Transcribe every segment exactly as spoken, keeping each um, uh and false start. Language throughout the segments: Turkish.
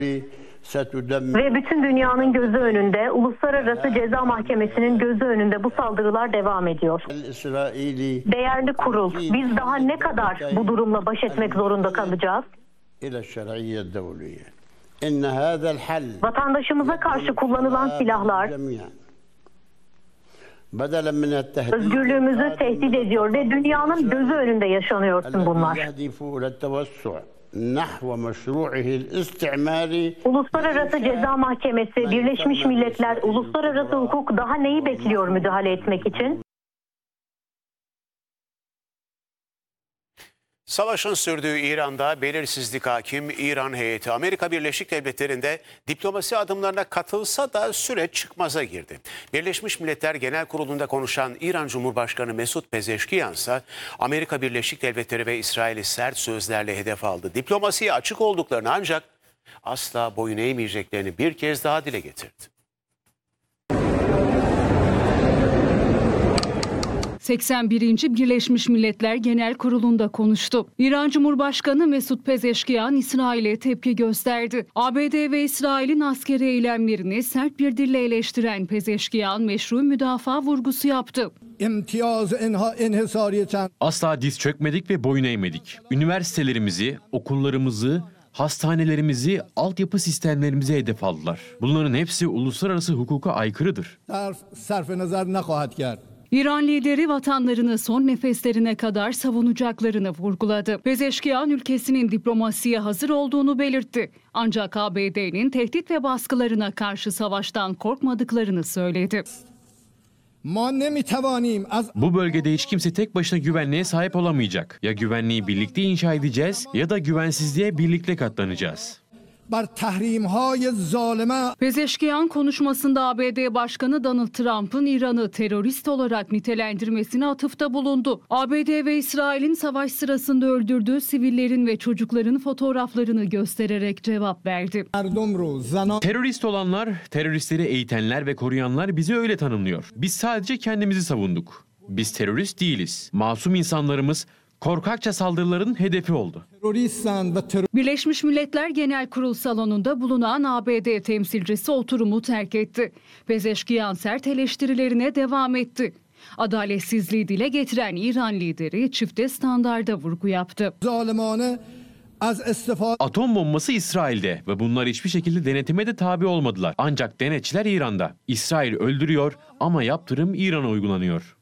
Ve bütün dünyanın gözü önünde, Uluslararası Ceza Mahkemesi'nin gözü önünde bu saldırılar devam ediyor. Değerli kurul, biz daha ne kadar bu durumla baş etmek zorunda kalacağız? Vatandaşımıza karşı kullanılan silahlar özgürlüğümüzü tehdit ediyor ve dünyanın gözü önünde yaşanıyorsun bunlar. Uluslararası Ceza Mahkemesi, Birleşmiş Milletler, uluslararası hukuk daha neyi bekliyor müdahale etmek için? Savaşın sürdüğü İran'da belirsizlik hakim. İran heyeti Amerika Birleşik Devletleri'nde diplomasi adımlarına katılsa da süreç çıkmaza girdi. Birleşmiş Milletler Genel Kurulu'nda konuşan İran Cumhurbaşkanı Mesut Pezeşkiyan ise Amerika Birleşik Devletleri ve İsrail'i sert sözlerle hedef aldı. Diplomasiye açık olduklarını ancak asla boyun eğmeyeceklerini bir kez daha dile getirdi. seksen birinci Birleşmiş Milletler Genel Kurulu'nda konuştu. İran Cumhurbaşkanı Mesut Pezeşkiyan İsrail'e tepki gösterdi. A B D ve İsrail'in askeri eylemlerini sert bir dille eleştiren Pezeşkiyan meşru müdafaa vurgusu yaptı. Asla diz çökmedik ve boyun eğmedik. Üniversitelerimizi, okullarımızı, hastanelerimizi, altyapı sistemlerimizi hedef aldılar. Bunların hepsi uluslararası hukuka aykırıdır. İran lideri vatanlarını son nefeslerine kadar savunacaklarını vurguladı. Pezeşkiyan ülkesinin diplomasiye hazır olduğunu belirtti. Ancak A B D'nin tehdit ve baskılarına karşı savaştan korkmadıklarını söyledi. Bu bölgede hiç kimse tek başına güvenliğe sahip olamayacak. Ya güvenliği birlikte inşa edeceğiz ya da güvensizliğe birlikte katlanacağız. Pezeşkiyan konuşmasında A B D Başkanı Donald Trump'ın İran'ı terörist olarak nitelendirmesine atıfta bulundu. A B D ve İsrail'in savaş sırasında öldürdüğü sivillerin ve çocukların fotoğraflarını göstererek cevap verdi. Terörist olanlar, teröristleri eğitenler ve koruyanlar bizi öyle tanımlıyor. Biz sadece kendimizi savunduk. Biz terörist değiliz. Masum insanlarımız korkakça saldırıların hedefi oldu. Birleşmiş Milletler Genel Kurul salonunda bulunan A B D temsilcisi oturumu terk etti. Pezeşkiyan sert eleştirilerine devam etti. Adaletsizliği dile getiren İran lideri çifte standarda vurgu yaptı. Atom bombası İsrail'de ve bunlar hiçbir şekilde denetime de tabi olmadılar. Ancak denetçiler İran'da. İsrail öldürüyor ama yaptırım İran'a uygulanıyor.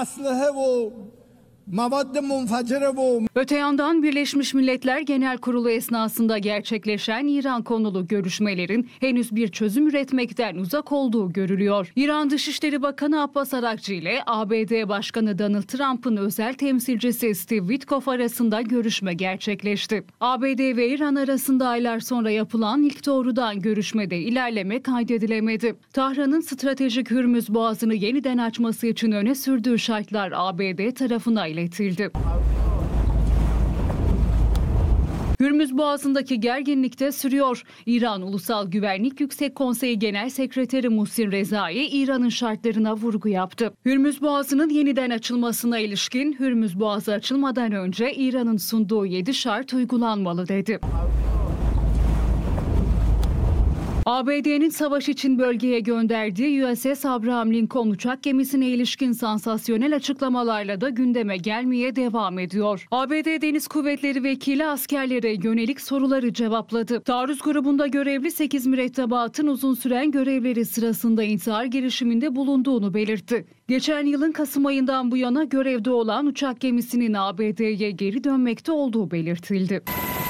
Öte yandan Birleşmiş Milletler Genel Kurulu esnasında gerçekleşen İran konulu görüşmelerin henüz bir çözüm üretmekten uzak olduğu görülüyor. İran Dışişleri Bakanı Abbas Arakçı ile A B D Başkanı Donald Trump'ın özel temsilcisi Steve Witkoff arasında görüşme gerçekleşti. A B D ve İran arasında aylar sonra yapılan ilk doğrudan görüşmede ilerleme kaydedilemedi. Tahran'ın stratejik Hürmüz Boğazı'nı yeniden açması için öne sürdüğü şartlar A B D tarafına iletildi. Hürmüz Boğazı'ndaki gerginlik de sürüyor. İran Ulusal Güvenlik Yüksek Konseyi Genel Sekreteri Muhsin Rezai, İran'ın şartlarına vurgu yaptı. Hürmüz Boğazı'nın yeniden açılmasına ilişkin Hürmüz Boğazı açılmadan önce İran'ın sunduğu yedi şart uygulanmalı dedi. A B D'nin savaş için bölgeye gönderdiği U S S Abraham Lincoln uçak gemisine ilişkin sansasyonel açıklamalarla da gündeme gelmeye devam ediyor. A B D Deniz Kuvvetleri Vekili askerlere yönelik soruları cevapladı. Taarruz grubunda görevli sekiz mürettebatın uzun süren görevleri sırasında intihar girişiminde bulunduğunu belirtti. Geçen yılın Kasım ayından bu yana görevde olan uçak gemisinin A B D'ye geri dönmekte olduğu belirtildi.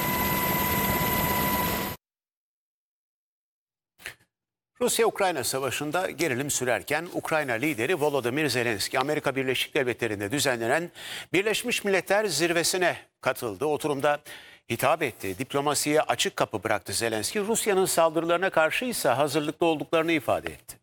Rusya-Ukrayna savaşında gerilim sürerken Ukrayna lideri Volodymyr Zelenski Amerika Birleşik Devletleri'nde düzenlenen Birleşmiş Milletler Zirvesi'ne katıldı. Oturumda hitap etti. Diplomasiye açık kapı bıraktı Zelenski. Rusya'nın saldırılarına karşı ise hazırlıklı olduklarını ifade etti.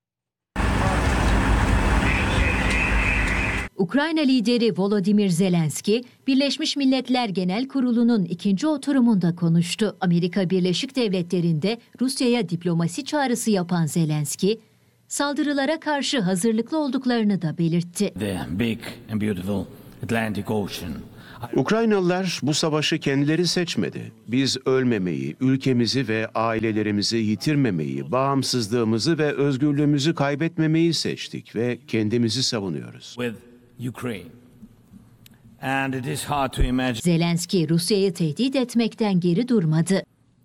Ukrayna lideri Volodymyr Zelenski, Birleşmiş Milletler Genel Kurulu'nun ikinci oturumunda konuştu. Amerika Birleşik Devletleri'nde Rusya'ya diplomasi çağrısı yapan Zelenski, saldırılara karşı hazırlıklı olduklarını da belirtti. The big and beautiful Atlantic Ocean Ukraynalılar bu savaşı kendileri seçmedi. Biz ölmemeyi, ülkemizi ve ailelerimizi yitirmemeyi, bağımsızlığımızı ve özgürlüğümüzü kaybetmemeyi seçtik ve kendimizi savunuyoruz. Zelenski Rusya'yı tehdit etmekten geri durmadı.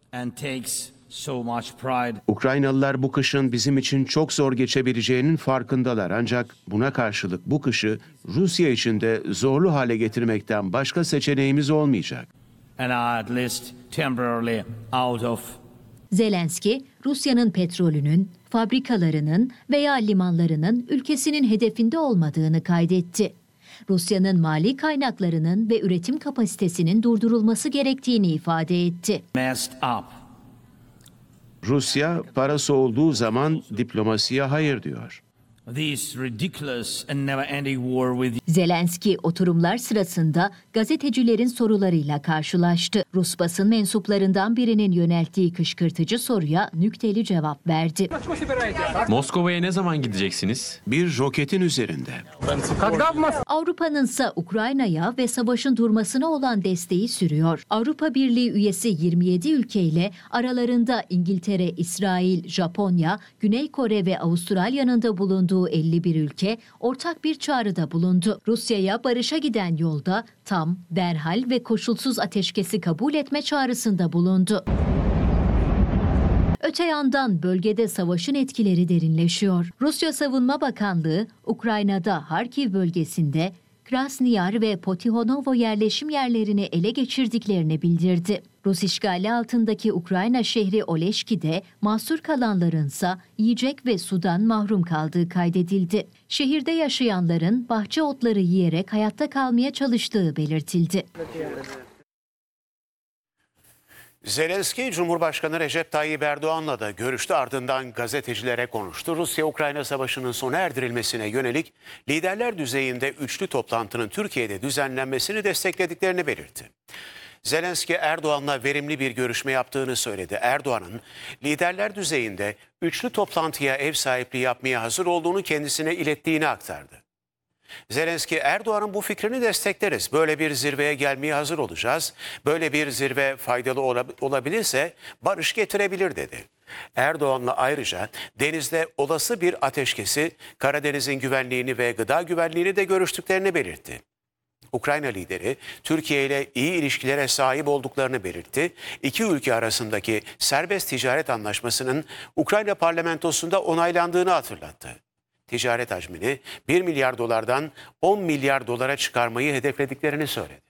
Ukraynalılar bu kışın bizim için çok zor geçebileceğinin farkındalar. Ancak buna karşılık bu kışı Rusya için de zorlu hale getirmekten başka seçeneğimiz olmayacak. Zelenski, Rusya'nın petrolünün, fabrikalarının veya limanlarının ülkesinin hedefinde olmadığını kaydetti. Rusya'nın mali kaynaklarının ve üretim kapasitesinin durdurulması gerektiğini ifade etti. Rusya parası olduğu zaman diplomasiye hayır diyor. Zelenski oturumlar sırasında gazetecilerin sorularıyla karşılaştı. Rus basın mensuplarından birinin yönelttiği kışkırtıcı soruya nükteli cevap verdi. Moskova'ya ne zaman gideceksiniz? Bir roketin üzerinde. Avrupa'nın ise Ukrayna'ya ve savaşın durmasına olan desteği sürüyor. Avrupa Birliği üyesi yirmi yedi ülkeyle aralarında İngiltere, İsrail, Japonya, Güney Kore ve Avustralya'nın da bulunduğu elli bir ülke ortak bir çağrıda bulundu. Rusya'ya barışa giden yolda tam, derhal ve koşulsuz ateşkesi kabul etme çağrısında bulundu. Öte yandan bölgede savaşın etkileri derinleşiyor. Rusya Savunma Bakanlığı, Ukrayna'da Harkiv bölgesinde Krasniyar ve Potihonovo yerleşim yerlerini ele geçirdiklerini bildirdi. Rus işgali altındaki Ukrayna şehri Oleşki'de mahsur kalanlarınsa yiyecek ve sudan mahrum kaldığı kaydedildi. Şehirde yaşayanların bahçe otları yiyerek hayatta kalmaya çalıştığı belirtildi. Zelenski, Cumhurbaşkanı Recep Tayyip Erdoğan'la da görüştü, ardından gazetecilere konuştu. Rusya-Ukrayna savaşının sona erdirilmesine yönelik liderler düzeyinde üçlü toplantının Türkiye'de düzenlenmesini desteklediklerini belirtti. Zelenski, Erdoğan'la verimli bir görüşme yaptığını söyledi. Erdoğan'ın liderler düzeyinde üçlü toplantıya ev sahipliği yapmaya hazır olduğunu kendisine ilettiğini aktardı. Zelenski, Erdoğan'ın bu fikrini destekleriz. Böyle bir zirveye gelmeye hazır olacağız. Böyle bir zirve faydalı olabilirse barış getirebilir dedi. Erdoğan'la ayrıca denizde olası bir ateşkesi, Karadeniz'in güvenliğini ve gıda güvenliğini de görüştüklerini belirtti. Ukrayna lideri Türkiye ile iyi ilişkilere sahip olduklarını belirtti. İki ülke arasındaki serbest ticaret anlaşmasının Ukrayna parlamentosunda onaylandığını hatırlattı. Ticaret hacmini bir milyar dolardan on milyar dolara çıkarmayı hedeflediklerini söyledi.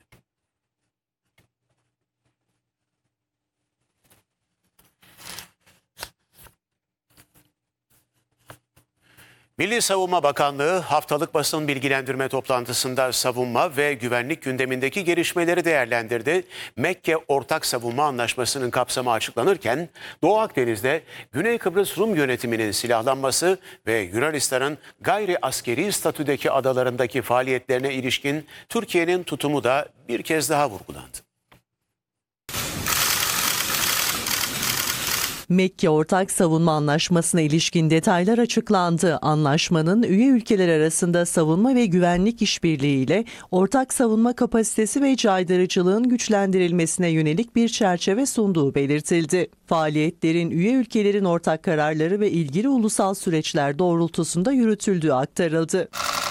Milli Savunma Bakanlığı haftalık basın bilgilendirme toplantısında savunma ve güvenlik gündemindeki gelişmeleri değerlendirdi. Mekke Ortak Savunma Anlaşması'nın kapsamı açıklanırken Doğu Akdeniz'de Güney Kıbrıs Rum yönetiminin silahlanması ve Yunanistan'ın gayri askeri statüdeki adalarındaki faaliyetlerine ilişkin Türkiye'nin tutumu da bir kez daha vurgulandı. Mekke Ortak Savunma Anlaşması'na ilişkin detaylar açıklandı. Anlaşmanın üye ülkeler arasında savunma ve güvenlik işbirliğiyle ortak savunma kapasitesi ve caydırıcılığın güçlendirilmesine yönelik bir çerçeve sunduğu belirtildi. Faaliyetlerin üye ülkelerin ortak kararları ve ilgili ulusal süreçler doğrultusunda yürütüldüğü aktarıldı.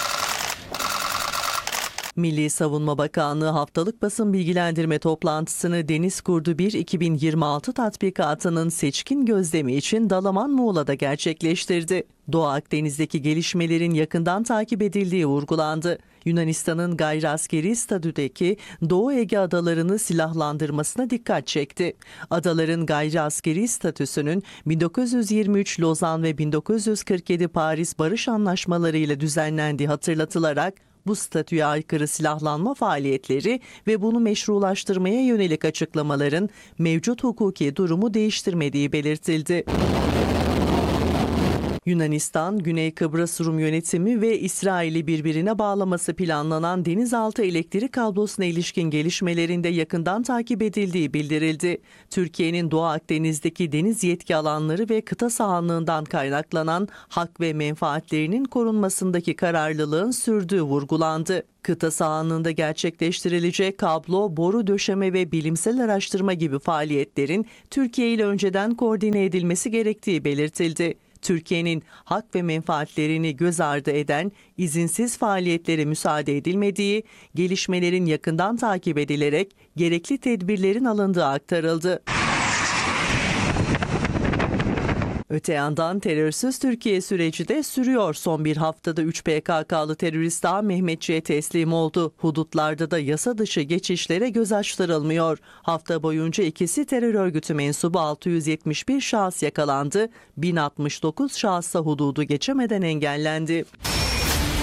Milli Savunma Bakanlığı haftalık basın bilgilendirme toplantısını Deniz Kurdu bir iki bin yirmi altı tatbikatının seçkin gözlemi için Dalaman Muğla'da gerçekleştirdi. Doğu Akdeniz'deki gelişmelerin yakından takip edildiği vurgulandı. Yunanistan'ın gayri askeri statüdeki Doğu Ege adalarını silahlandırmasına dikkat çekti. Adaların gayri askeri statüsünün bin dokuz yüz yirmi üç Lozan ve bin dokuz yüz kırk yedi Paris Barış Anlaşmaları ile düzenlendiği hatırlatılarak bu statüye aykırı silahlanma faaliyetleri ve bunu meşrulaştırmaya yönelik açıklamaların mevcut hukuki durumu değiştirmediği belirtildi. Yunanistan, Güney Kıbrıs Rum yönetimi ve İsrail'i birbirine bağlaması planlanan denizaltı elektrik kablosuna ilişkin gelişmelerinde yakından takip edildiği bildirildi. Türkiye'nin Doğu Akdeniz'deki deniz yetki alanları ve kıta sahanlığından kaynaklanan hak ve menfaatlerinin korunmasındaki kararlılığın sürdüğü vurgulandı. Kıta sahanlığında gerçekleştirilecek kablo, boru döşeme ve bilimsel araştırma gibi faaliyetlerin Türkiye ile önceden koordine edilmesi gerektiği belirtildi. Türkiye'nin hak ve menfaatlerini göz ardı eden izinsiz faaliyetlere müsaade edilmediği, gelişmelerin yakından takip edilerek gerekli tedbirlerin alındığı aktarıldı. Öte yandan terörsüz Türkiye süreci de sürüyor. Son bir haftada üç P K K'lı terörist daha Mehmetçiğe teslim oldu. Hudutlarda da yasa dışı geçişlere göz açtırılmıyor. Hafta boyunca ikisi terör örgütü mensubu altı yüz yetmiş bir şahıs yakalandı. bin altmış dokuz şahıs da hududu geçemeden engellendi.